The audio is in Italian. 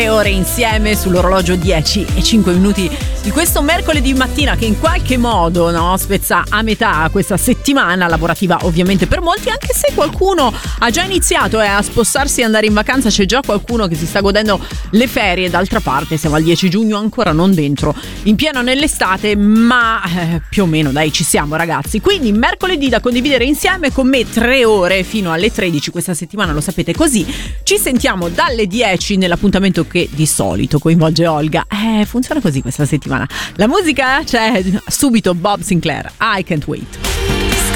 Ore insieme sull'orologio 10:05 di questo mercoledì mattina che in qualche modo spezza a metà questa settimana lavorativa, ovviamente per molti, anche se qualcuno ha già iniziato a spostarsi e andare in vacanza. C'è già qualcuno che si sta godendo le ferie. D'altra parte siamo al 10 giugno, ancora non dentro in pieno nell'estate, ma più o meno dai, ci siamo ragazzi. Quindi mercoledì da condividere insieme con me 3 ore fino alle 13 questa settimana, lo sapete. Così ci sentiamo dalle 10 nell'appuntamento che di solito coinvolge Olga. Funziona così questa settimana. La musica c'è subito. Bob Sinclair, I Can't Wait.